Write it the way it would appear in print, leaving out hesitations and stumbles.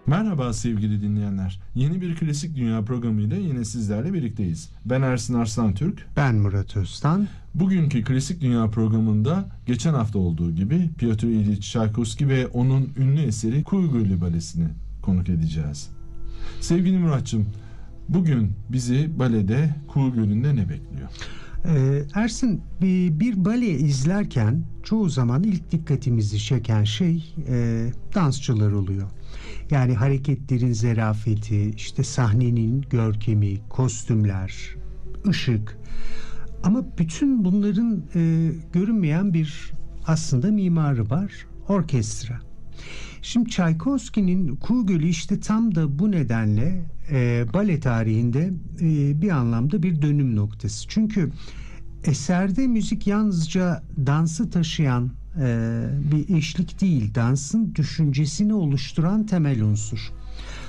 Merhaba sevgili dinleyenler. Yeni bir Klasik Dünya programıyla yine sizlerle birlikteyiz. Ben Ersin Arslantürk. Ben Murat Öztan. Bugünkü Klasik Dünya programında geçen hafta olduğu gibi Piotr İliç Çaykovski ve onun ünlü eseri Kuğu Gölü Balesi'ni konuk edeceğiz. Sevgili Muratçım, bugün bizi balede Kuğu Gölü'nde ne bekliyor? Ersin, bir bale izlerken çoğu zaman ilk dikkatimizi çeken şey dansçılar oluyor. Yani hareketlerin zarafeti, işte sahnenin görkemi, kostümler, ışık. Ama bütün bunların görünmeyen bir aslında mimarı var, orkestra. Şimdi Çaykovski'nin Kuğu Gölü işte tam da bu nedenle bale tarihinde bir anlamda bir dönüm noktası. Çünkü eserde müzik yalnızca dansı taşıyan bir eşlik değil, dansın düşüncesini oluşturan temel unsur.